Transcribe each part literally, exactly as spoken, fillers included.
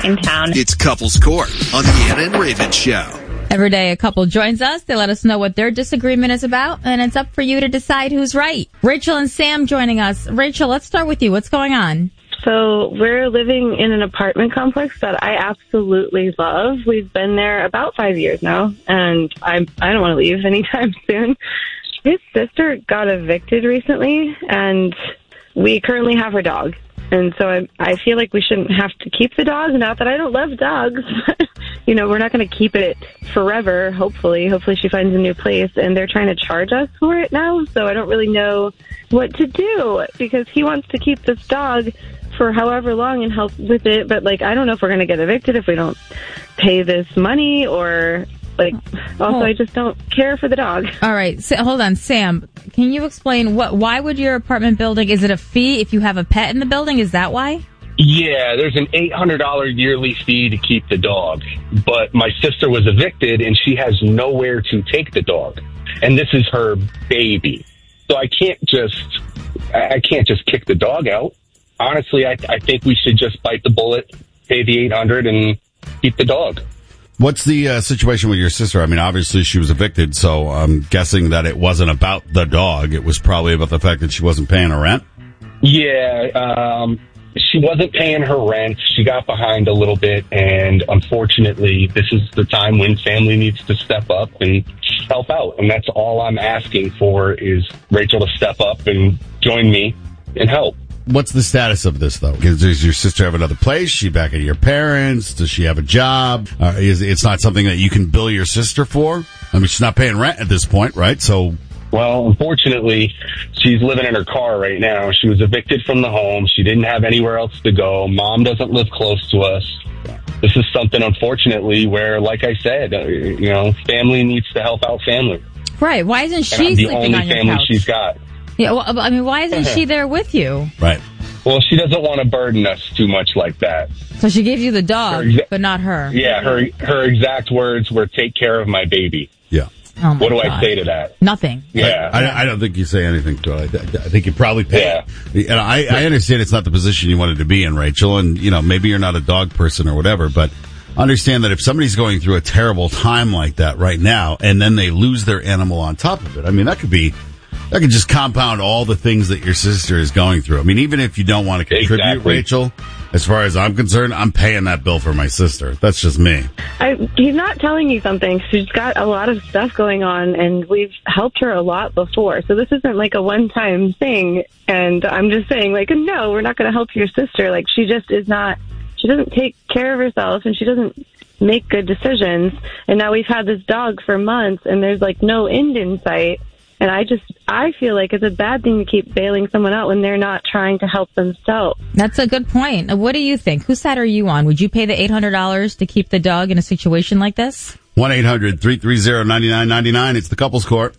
in town. It's Couples Court on the Anna and Raven Show. Every day a couple joins us. They let us know what their disagreement is about, and it's up for you to decide who's right. Rachel and Sam joining us. Rachel, let's start with you. What's going on? So we're living in an apartment complex that I absolutely love. We've been there about five years now, and I I don't want to leave anytime soon. His sister got evicted recently, and we currently have her dog. And so I, I feel like we shouldn't have to keep the dog. Not that I don't love dogs. You know, we're not going to keep it forever, hopefully. Hopefully she finds a new place. And they're trying to charge us for it now. So I don't really know what to do because he wants to keep this dog for however long and help with it. But, like, I don't know if we're going to get evicted if we don't pay this money or... Like, also, oh. I just don't care for the dog. All right. So, hold on. Sam, can you explain what? Why would your apartment building, is it a fee if you have a pet in the building? Is that why? Yeah, there's an eight hundred dollars yearly fee to keep the dog. But my sister was evicted, and she has nowhere to take the dog. And this is her baby. So I can't just, I can't just kick the dog out. Honestly, I, I think we should just bite the bullet, pay the eight hundred dollars, and keep the dog. What's the uh, situation with your sister? I mean, obviously she was evicted, so I'm guessing that it wasn't about the dog. It was probably about the fact that she wasn't paying her rent. Yeah, um, she wasn't paying her rent. She got behind a little bit, and unfortunately, this is the time when family needs to step up and help out. And that's all I'm asking for is Rachel to step up and join me and help. What's the status of this, though? Does your sister have another place? Is she back at your parents? Does she have a job? Uh, is it's not something that you can bill your sister for? I mean, she's not paying rent at this point, right? So, well, unfortunately, she's living in her car right now. She was evicted from the home. She didn't have anywhere else to go. Mom doesn't live close to us. This is something, unfortunately, where, like I said, uh, you know, family needs to help out family. Right. Why isn't she and I'm the sleeping only on your family couch? she's got. Yeah, well, I mean, why isn't she there with you? Right. Well, she doesn't want to burden us too much like that. So she gave you the dog, exa- but not her. Yeah, her her exact words were, take care of my baby. Yeah. Oh my what do God. I say to that? Nothing. Yeah. I, I, I don't think you say anything to it. I, I think you probably pay. Yeah. And I, I understand it's not the position you wanted to be in, Rachel, and, you know, maybe you're not a dog person or whatever, but understand that if somebody's going through a terrible time like that right now, and then they lose their animal on top of it, I mean, that could be... That could just compound all the things that your sister is going through. I mean, even if you don't want to contribute, Exactly. Rachel, as far as I'm concerned, I'm paying that bill for my sister. That's just me. I, he's not telling you something. She's got a lot of stuff going on, and we've helped her a lot before. So this isn't like a one-time thing. And I'm just saying, like, no, we're not going to help your sister. Like, she just is not, she doesn't take care of herself, and she doesn't make good decisions. And now we've had this dog for months, and there's, like, no end in sight. And I just, I feel like it's a bad thing to keep bailing someone out when they're not trying to help themselves. That's a good point. What do you think? Whose side are you on? Would you pay the eight hundred dollars to keep the dog in a situation like this? one eight hundred three three zero nine nine nine nine. It's the Couples Court.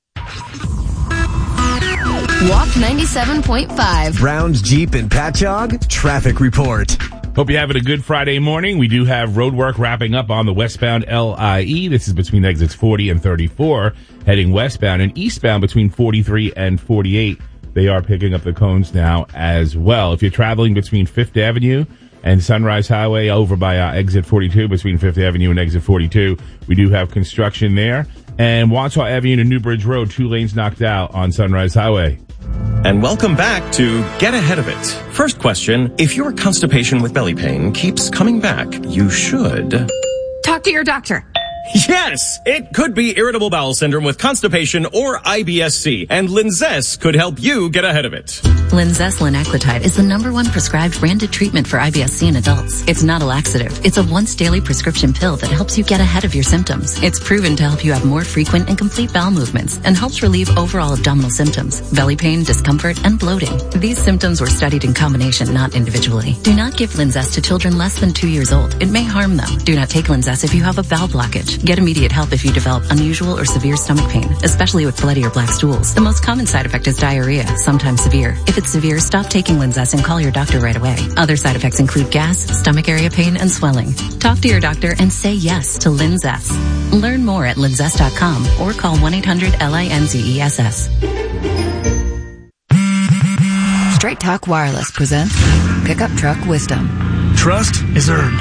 Walk ninety-seven point five. Brown's Jeep and Patchogue Traffic Report. Hope you're having a good Friday morning. We do have road work wrapping up on the westbound L I E. This is between exits forty and thirty-four, heading westbound, and eastbound between forty-three and forty-eight. They are picking up the cones now as well. If you're traveling between Fifth Avenue and Sunrise Highway over by uh, exit forty-two, between Fifth Avenue and exit forty-two, we do have construction there. And Wausau Avenue to Newbridge Road, two lanes knocked out on Sunrise Highway. And welcome back to Get Ahead of It. First question, if your constipation with belly pain keeps coming back, you should... Talk to your doctor. Yes! It could be irritable bowel syndrome with constipation or I B S C, and Linzess could help you get ahead of it. Linzess linaclotide is the number one prescribed branded treatment for I B S C in adults. It's not a laxative. It's a once daily prescription pill that helps you get ahead of your symptoms. It's proven to help you have more frequent and complete bowel movements and helps relieve overall abdominal symptoms, belly pain, discomfort, and bloating. These symptoms were studied in combination, not individually. Do not give Linzess to children less than two years old. It may harm them. Do not take Linzess if you have a bowel blockage. Get immediate help if you develop unusual or severe stomach pain, especially with bloody or black stools. The most common side effect is diarrhea, sometimes severe. If it's severe, stop taking Linzess and call your doctor right away. Other side effects include gas, stomach area pain, and swelling. Talk to your doctor and say yes to Linzess. Learn more at linzess dot com or call one eight hundred L I N Z E S S. Straight Talk Wireless presents Pickup Truck Wisdom. Trust is earned.